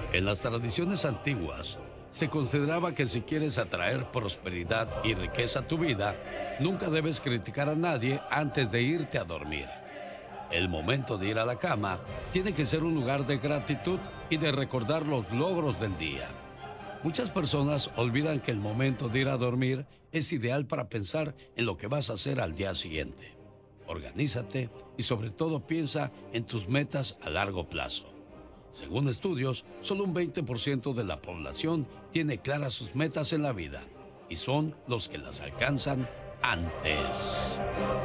En las tradiciones antiguas, se consideraba que si quieres atraer prosperidad y riqueza a tu vida, nunca debes criticar a nadie antes de irte a dormir. El momento de ir a la cama tiene que ser un lugar de gratitud y de recordar los logros del día. Muchas personas olvidan que el momento de ir a dormir es ideal para pensar en lo que vas a hacer al día siguiente. Organízate y sobre todo piensa en tus metas a largo plazo. Según estudios, solo un 20% de la población tiene claras sus metas en la vida y son los que las alcanzan antes.